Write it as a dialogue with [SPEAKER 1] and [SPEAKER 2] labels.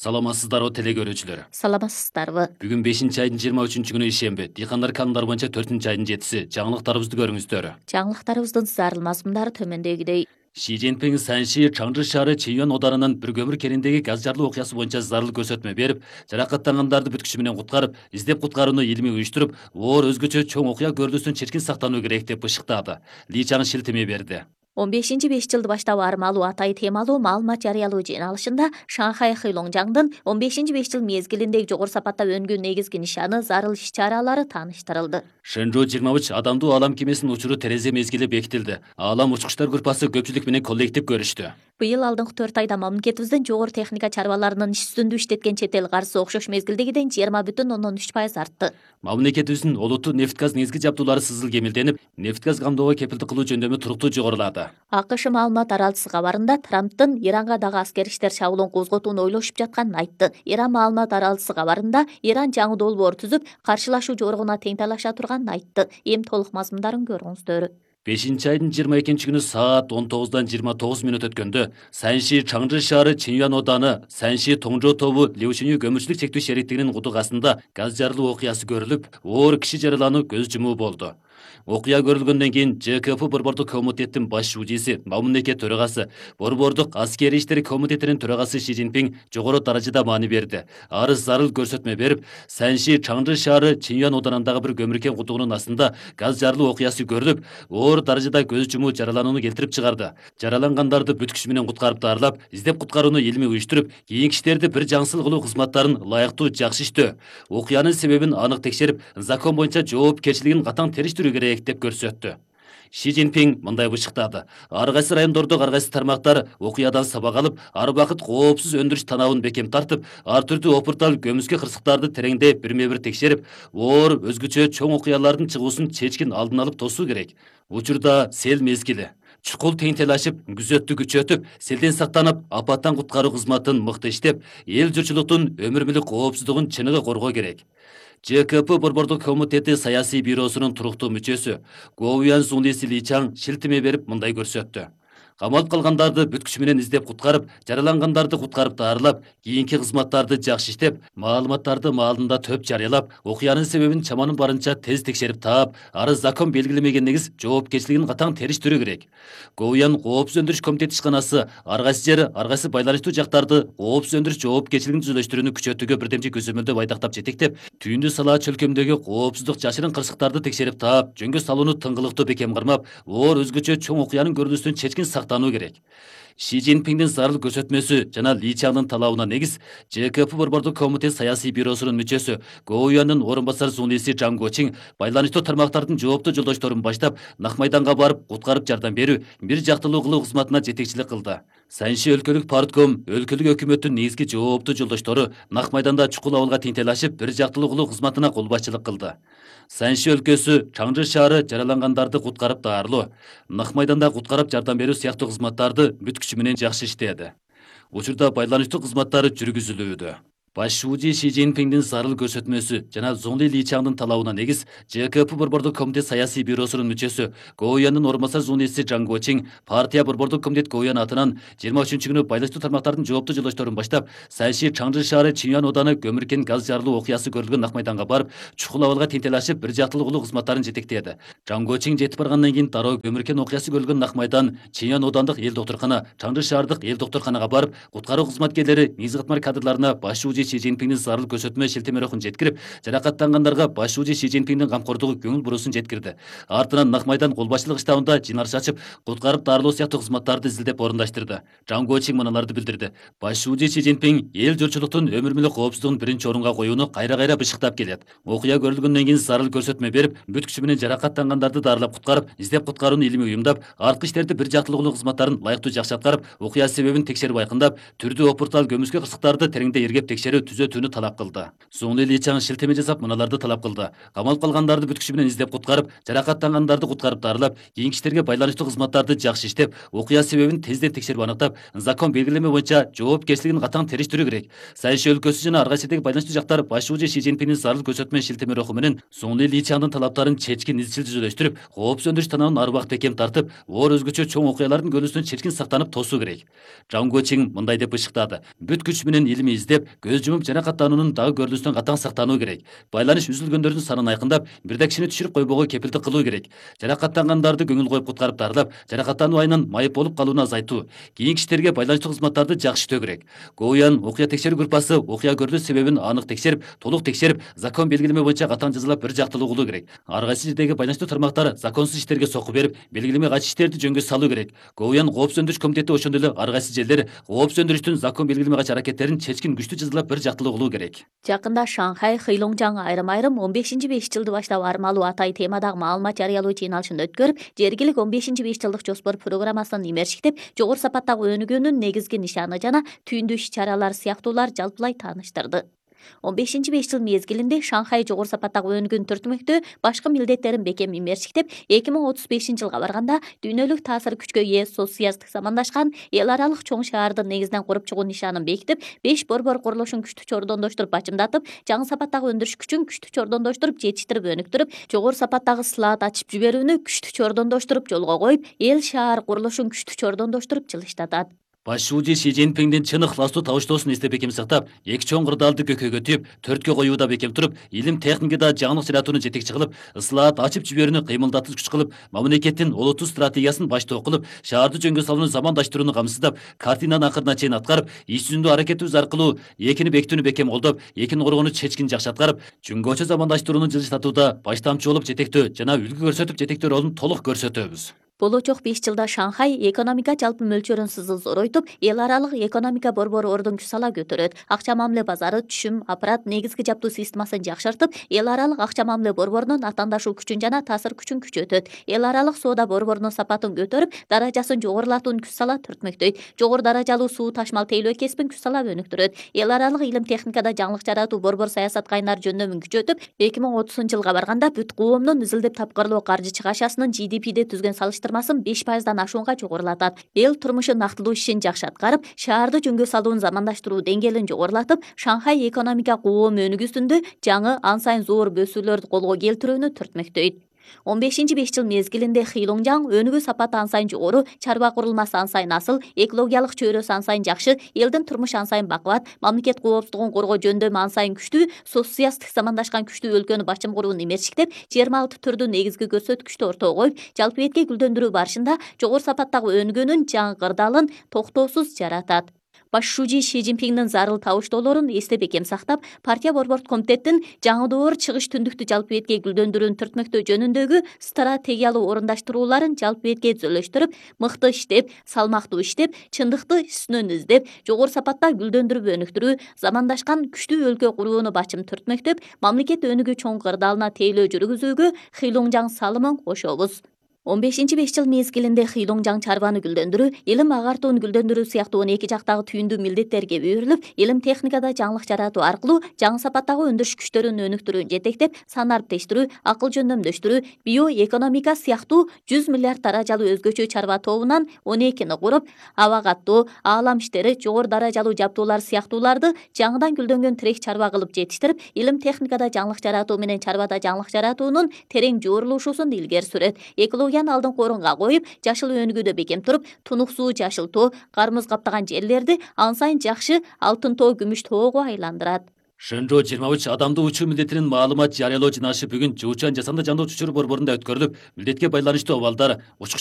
[SPEAKER 1] Саламатсыздарбы телекөрүүчүлөр.
[SPEAKER 2] Саламатсыздарбы.
[SPEAKER 1] Бүгүн 5-айдын 23-күнү ишемби. Дыйкандар канундар боюнча 4-айдын 7-си. Жаңылыктарыбызды көрүңүздөр.
[SPEAKER 2] Жаңылыктарыбыздын зарыл мазмундары төмөндөгүдөй.
[SPEAKER 1] Ши Цзиньпин Санши Чаңжы шаары Чинюан оданынан bir көмүр кериндеги газ жарылуу окуясы боюнча зарыл көрсөтмө берип, жаракаттангандарды бүткүчү менен куткарып, издеп куткарууну илимий уюштуруп, оор өзгөчө чоң окуя көрүлүүсүнөн чечкин сактануу керек деп бышыктады. Ли Чаң шилтеме берди.
[SPEAKER 2] 15-5 жылды баштап армалуу атай темалуу маалымат жарыялоо жыйналышында Шанхай Хэйлоңжаңдын 15-5 жыл мезгилиндеги жогору сапатта өнгөн негизги нишаны зарыл иш-чаралары тааныштырылды.
[SPEAKER 1] Шэнжу 23 адамдуу алам кемесинин учуру терезе мезгили бекитилди. Алам учкучтар группасы көпчүлүк менен коллектив көрүштү.
[SPEAKER 2] Быйыл алдыңкы 4 айда мамлекетибиздин жогору техника чарбаларынын иш үстүндө иштеткен чет эл каржысы окшош мезгилдегиден 20,3% артты.
[SPEAKER 1] Мамлекетибиздин олуттуу нефть-газ негизги жабдуулары сызыл кемилденип, нефть-газ камдоого кепилдик кылуу жөндөмү туруктуу жогорулады.
[SPEAKER 2] АКШ маалымат аралчысы кабарында Трамптын Иранга дагы аскер иштер чабуулун козготууну ойлошуп жатканын айтты. Иран маалымат аралчысы кабарында Иран жаңы долбоор түзүп, каршылашуу жоругуна тең талаша турганын айтты. Эми толук мазмундарын көрүңүздөр.
[SPEAKER 1] 5-айдын 22-күнү саат 19-дан 29 мүнөт өткөндө Санши Чаңжы шаары Чинюан оданы Санши Тоңжо тобу Леушиню көмүрчүлүк чектөө шериктигинин кудугасында газ жарылуу окуясы көрүлүп, оор киши жаралануу көз жумуу болду. Окуя көрүлгөндөн кийин ЖКП Борбордук комитеттин баш шужиси, мамлекет төрагасы, Борбордук аскери иштер комитетинин төрагасы Ши Цзиньпин жогору даражада маани берди. Арыз зарыл көрсөтмө берип, Санши Чаңжы шаары Чинюан оданындагы bir көмүркен кудугунун астында газ жарылуу окуясы көрүлүп, оор даражада көз жумуу жараланууну келтирип чыгарды. Жаралангандарды бүт күчү менен куткарып даарылап, издеп куткарууну илимий уюштуруп, кийинки иштерди бир жаңсыл кылуу кызматтарын ылайыктуу жакшы иштөө, окуянын себебин анык текшерип, закон боюнча жоопкерчилигин катаң териштирүү керек деп көрсөттү. Ши Цзиньпин мындай бышыктады. Ар кайсы райондордо ар кайсы тармактар окуядан сабак алып, ар убакыт коопсуз өндүрүш танаабын бекем тартып, ар түрдүү опуртал көмүскө кырсыктарды тереңдеп бирме-бир текшерип, оор өзгөчө чоң окуялардын чыгуусун чечкин алдын алып тосуу керек. Учурда сел мезгили. Чукул теңтелашып, күзөттү күчөтүп, селден сактанып, апаттан куткаруу кызматын мыкты иштеп, эл журтчулуктун өмүр мүлүк коопсуздугун чыныгы коргоо керек. ЖКП Борбордук комитети саясий бюросунун туруктуу мүчөсү Гоуян Сунлиси Ли Чаң шилтеме берип мындай көрсөттү. Камалып калгандарды бүт күчү менен издеп куткарып, жаралангандарды куткарып даарылап, кийинки кызматтарды жакшы иштеп, маалыматтарды маалында төп жарыялап, окуянын себебин чаманын барынча тез текшерип таап, ары закон белгилемеген негиз жоопкерчилигин катаң териштирүү керек. Гоуян коопсуз өндүрүш комитети ишканасы ар кайсы жери, ар кайсы байланыштуу жактарды коопсуз өндүрүш жоопкерчилигин түзүлүштүрүүнү күчөтүүгө бирдемчи көзөмөлдөп айдактап жетектеп, түйүндү салаа чөлкөмдөгү коопсуздук жашырын кырсыктарды текшерип таап, жөнгө салууну тыңгылыктуу бекем кырмап, оор өзгөчө чоң окуянын көрүлүүсүнөн чечкин сактануу керек. Ши Цзиньпиндин зарыл көрсөтмөсү жана Ли Чаңдын талабына негиз ЖКП Борбордук комитет саясий бюросунун мүчөсү Гоуяндын орун басары Сунлиси Чаң Гочин байланыштуу тармактардын жооптуу жолдошторун баштап, Нак майданга барып, куткарып жардам берүү, бир жактылуу кылуу кызматына жетекчилик кылды. Санши өлкөлүк партком, өлкөлүк өкмөттүн негизги жооптуу жолдоштору Нак майданда чукул абалга теңтелашып, бир жактылуу кылуу кызматына кол башчылык кылды. Санши өлкөсү, Чаңжы шаары жаралангандарды куткарып даарылоо, Нак майданда куткарып жардам берүү сыяктуу кызматтарды бүт күчү менен жакшы иштеди. Учурда байланыштуу кызматтары жүргүзүлүүдө. Баш шужи Ши Цзиньпиндин зарыл көрсөтмөсү жана Зоңли Ли Чаңдын талабына негиз ЖКП Борбордук комитет саясий бюросунун мүчөсү Гоуяндын орун басары Зунлиси Чаң Гочин партия Борбордук комитет Гоуян атынан 23-күнү байланыштуу тармактардын жооптуу жолдошторун баштап, Санши Чаңжы шаары Чинюан оданы көмүркен газ жарылуу окуясы көрүлгөн Нак майданга барып, чукул абалга теңтелашып, бир жактылуу кылуу кызматтарын жетектеди. Чаң Гочин жетип баргандан кийин дароо көмүркен окуясы көрүлгөн Нак майдан, Чинюан одандык эл доктуркана, Чаңжы шаардык эл доктурканага барып, куткаруу кызматкерлери негизги катмар кадрларына баш шужи Ши Цзиньпиндин зарыл көрсөтмө шилтемерокун жеткирип, жаракаттангандарга баш шужи Ши Цзиньпиндин камкордугу көңүл буруусун жеткирди. Артынан Нак майдан кол башчылык штабында жыйналыш ачып, куткарып даарылоо сыяктуу кызматтарды изилдеп орундаштырды. Чаң Гочин мыналарды билдирди. Баш шужи Ши Цзиньпин эл журтчулуктун өмүр мүлүк коопсуздугун биринчи орунга коюуну кайра-кайра бышыктап келет. Окуя көрүлгөндөн кийин зарыл көрсөтмө берип, бүт күчү менен жаракаттангандарды даарылап куткарып, издеп куткарууну илимий уюмдап, арткы иштерди бир жактылуу кылуу кызматтарын ылайыктуу жакшы аткарып, окуя себебин текшерип айкындап, түрдүү опуртал көмүскө кырсыктарды тереңде эргеп текшерип текшерүү түзөтүүнү талап кылды. Суңли Личаң шилтеме жасап мыналарды талап кылды. Камалып калгандарды бүт күчү менен издеп куткарып, жаракаттангандарды куткарып дарылап, кийинки иштерге байланыштуу кызматтарды жакшы иштеп, окуя себебин тезден текшерип аныктап, закон белгилеме боюнча жоопкерчилигин катаң териштирүү керек. Сайши өлкөсү жана ар кайсыдагы байланыштуу жактар башчы Си Цзиньпиндин зарыл көрсөтмө шилтеме руху менен Суңли Личаңдын талаптарын чечкин изчил жүзөлөштүрүп, кооп сөндүрүш танабын ар убакыт бекем тартып, оор өзгөчө чоң окуялардын көрүнүшүнөн чечкин сактанып тосуу керек. Жан Гочин мындай деп ышыктады: бүт күч менен илими издеп, көз жумуп жаракаттануунун дагы көрүлүшүнөн катаң сактануу керек. Байланыш үзүлгөндөрдүн санын айкындап, бирде кишини түшүрүп койбоого кепилдик кылуу керек. Жаракаттангандарды көңүл коюп куткарып дарылап, жаракаттануу айынан майып болуп калууну азайтуу, кийинки иштерге байланыштуу кызматтарды жакшы иштөө керек. Гоуян окуя текшерүү группасы окуя көрүлүш себебин анык текшерип, толук текшерип, закон белгилеме боюнча катаң жазалап бир жактылуу кылуу керек. Ар кайсы жердеги байланыштуу тармактар законсуз иштерге сокку берип, белгилеме кайчы иштерди жөнгө салуу керек. Гоуян кооп сөндүрүш комитети ошондой эле ар кайсы жерлер кооп сөндүрүштүн закон белгилеме кайчы аракеттерин чечкин күчтүү жазалап бир жактылуу кылуу керек.
[SPEAKER 2] Жакында Шанхай, Хэйлоңжаң айрым-айрым 15-5 баштап армалуу атай темадагы маалымат жарыялоо чыйналышын өткөрүп, жергилик 15-5 жылдык жоспор программасын имерчиктеп, жогору сапаттагы өнүгүүнүн негизги нишаны жана түйүндүү иш-чаралар сыяктуулар жалпылай тааныштырды. 15-5 жыл мезгилинде Шанхай жогору сапаттагы өнүгүүнү түртмөктө башкы милдеттерин бекем имерчиктеп, 2035 жылга барганда дүйнөлүк таасир күчкө ээ соцсыясаттык замандашкан эл аралык чоң шаардын негизинен куруп чыгуу нишанын бекитип, 5 борбор курулушун күчтүү чордондоштуруп бачымдатып, жаңы сапаттагы өндүрүш күчүн күчтүү чордондоштуруп, жетиштирип өнүктүрүп, жогору сапаттагы слаат ачып жиберүүнү күчтүү чордондоштуруп жолго коюп, эл шаар курулушун күчтүү чордондоштуруп жылыштатат.
[SPEAKER 1] Башчы Си Цзиньпиндин чын ыхластуу табыштоосун эстеп бекем сактап, эки чоң кырдаалды көкөйгө түйүп, төрткө коюуда бекем туруп, илим техникада жаңылык жаратууну жетекчи кылып, ыслаат ачып жиберүүнү кыймылдатып күч кылып, мамлекеттин улуттуу стратегиясын баштоо кылып, шаарды жөнгө салууну замандаштырууну камсыздап, картинанын акырына чейин аткарып, иш жүзүндө аракетибиз аркылуу экини бекитүүнү бекем колдоп, экини коргоону чечкин жакшы аткарып, жөнгөчө замандаштырууну жылыштатууда баштамчы болуп жетектөө жана үлгү көрсөтүп жетектөө ролун толук көрсөтөбүз.
[SPEAKER 2] Болочок 5 жылда Шанхай экономика жалпы мөлчөрүн сызыл зоройтуп, эл аралык экономика борбору ордун күч сала көтөрөт. Акча мамиле базары, түшүм, аппарат, негизги жаптуу системасын жакшыртып, эл аралык акча мамиле борборунун атаандашуу күчүн жана таасир күчүн күчөтөт. Эл аралык соода борборунун сапатын көтөрүп, даражасын жогорулатууну күч сала түртмөктөйт. Жогору даражалуу суу ташмал тейлөө кесибин күч сала өнүктүрөт. Эл аралык илим техникада жаңылык жаратуу борбор саясат кайнар жөндөмүн күчөтүп, 2030 жылга барганда бүт коомдун изилдеп тапкырлоо каржы чыгашасынын GDP'де түзгөн салыштырмасын 5%дан ашуунга жогорулатат. Эл турмушун нактылуу ишин жакшы аткарып, шаарды жөнгө салуун замандаштыруу деңгээлин жогорулатып, Шанхай экономика коом өнүгүүсүндө жаңы ан сайын зор бөсүүлөрдү колго келтирүүнү түртмөктөйт. 15-5 жыл мезгилинде Хэйлоңжаң өнүгүү сапаты ан сайын жогору, чарба курулмасы ан сайын асыл, экологиялык чөйрөсү ан сайын жакшы, элдин турмушу ан сайын бакубат, мамлекет коопсуздугун коргоо жөндөмү ан сайын күчтүү, соцсыясаттык замандашкан күчтүү өлкөнү бачым курууну имерчиктеп, 26 түрдүү негизги көрсөткүчтү ортого коюп, жалпы бетке гүлдөндүрүү барышында жогору сапаттагы өнүгүүнүн жаңы кырдаалын токтоосуз жаратат. Башчы Си Цзиньпиндин зарыл табыштоолорун эсте бекем сактап, партия борбор комитеттин жаңы доор чыгыш түндүктү жалпы бетке гүлдөндүрүүнү түртмөктөө жөнүндөгү стратегиялуу орундаштырууларын жалпы бетке түзөлөштүрүп, мыкты иштеп, салмактуу иштеп, чындыкты үстүнөн издеп, жогору сапатта гүлдөндүрүп өнүктүрүү, замандашкан күчтүү өлкө курууну бачым түртмөктөп, мамлекет өнүгүү чоң кырдаалына тейлөө жүргүзүүгө Хэйлоңжаң салымын кошобуз. 15-5 жыл мезгилинде Хэйлоңжаң чарбаны гүлдөндүрүү, илим агартууну гүлдөндүрүү сыяктуу 12 жактагы түйүндүү милдеттерге берилип, илим техникада жаңылык жаратуу аркылуу жаңы сапаттагы өндүрүш күчтөрүн өнүктүрүүнү жетектеп, санариптештирүү, акыл жөндөмдөштүрүү, биоэкономика сыяктуу 100 миллиард даражалуу өзгөчө чарба тобунан 12-ни куруп, аба каттоо, аалам иштери, жогору даражалуу жаптуулар сыяктууларды жаңыдан гүлдөнгөн тирек чарба кылып жетиштирип, илим техникада жаңылык жаратуу менен чарбада жаңылык жаратуунун терең жуурулушуусун илгери сүрөт. Алдыңкы орунга коюп, жашыл өнүгүүдө бекем туруп, тунук суу, жашыл тоо, кармыз каптаган жерлерди ан сайын жакшы алтын тоо, күмүш тоого айландырат.
[SPEAKER 1] Шэнжоу 23 адамдуу учуу милдетинин маалымат жарыялоо жынашы бүгүн Жуучан жасанды жандуу учуучу борборунда өткөрүлүп, милдетке байланыштуу абалдар,